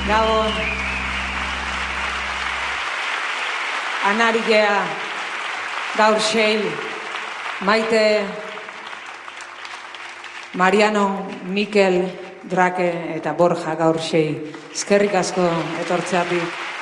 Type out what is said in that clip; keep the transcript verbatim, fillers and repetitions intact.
Gabon. Anarigea gaur sei, Maite, Mariano, Mikel, Drake eta Borja gaur sei. Eskerrik asko etortzeatik.